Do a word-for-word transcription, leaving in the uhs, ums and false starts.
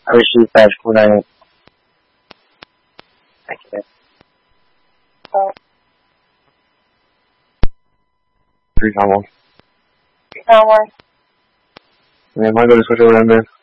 received dash four nine eight. Thank you. Uh, three Tom one. three Tom one. Yeah, am I going to switch over in there?